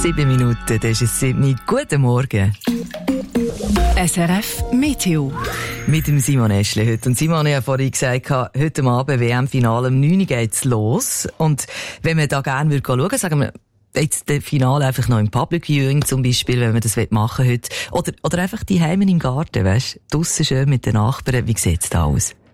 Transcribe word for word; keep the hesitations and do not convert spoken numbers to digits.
Sieben Minuten, das ist es sieben. Guten Morgen. S R F Meteo. Mit dem Simon Eschle heute. Und Simon, ich habe vorhin gesagt, heute Abend W M-Finale um neun Uhr geht's los. Und wenn man da gerne schauen würde, sagen wir, jetzt das Finale einfach noch im Public Viewing zum Beispiel, wenn man das machen will heute. Oder, oder einfach die Heimen im Garten, weisst, draussen schön mit den Nachbarn. Wie sieht's da aus?